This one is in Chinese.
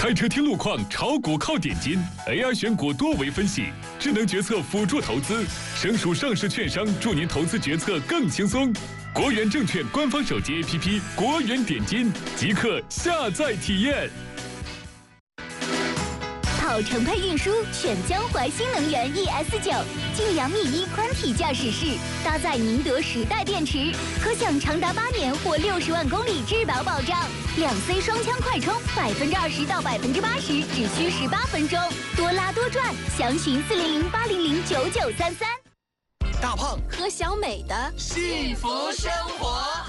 开车听路况，炒股靠点金 ，AI 选股多维分析，智能决策辅助投资，省属上市券商助您投资决策更轻松。国元证券官方手机 APP 国元点金，即刻下载体验。 跑程配运输选江淮新能源 ES9，晋阳密1宽体驾驶室，搭载宁德时代电池，可享长达8年或60万公里质保保障。2C 双枪快充，20%到80%只需18分钟，多拉多赚。详询400-800-9933。 大胖和小美的幸福生活。